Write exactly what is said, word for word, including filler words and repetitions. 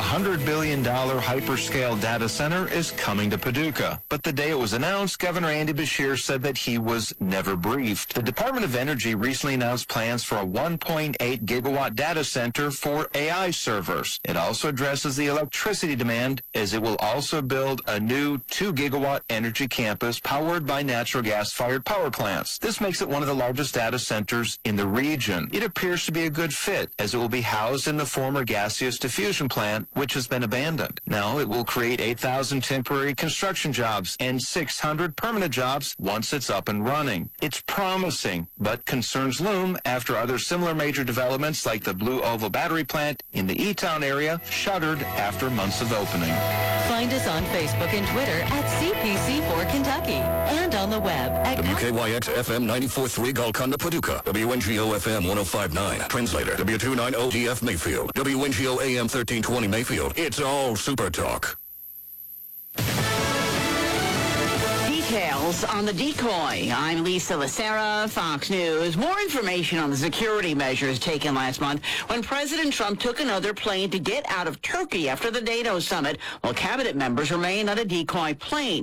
hundred billion dollars hyperscale data center is coming to Paducah. But the day it was announced, Governor Andy Beshear said that he was never briefed. The Department of Energy recently announced plans for a one point eight gigawatt data center for A I servers. It also addresses the electricity demand, as it will also build a new two gigawatt energy campus powered by natural gas-fired power plants. This makes it one of the largest data centers in the region. It appears to be a good fit, as it will be housed in the former gaseous diffusion plant, which has been abandoned. Now it will create eight thousand temporary construction jobs and six hundred permanent jobs once it's up and running. It's promising, but concerns loom after other similar major developments like the Blue Oval Battery Plant in the E-Town area shuttered after months of opening. Find us on Facebook and Twitter at C P C four Kentucky and on the web at W K Y X F M ninety-four point three Golconda, Paducah. W N G O F M one oh five point nine. Translator W two ninety D F Mayfield. W N G O A M thirteen twenty Mayfield. It's all Super Talk. Details on the decoy. I'm Lisa Lacera, Fox News. More information on the security measures taken last month when President Trump took another plane to get out of Turkey after the NATO summit, while cabinet members remain on a decoy plane.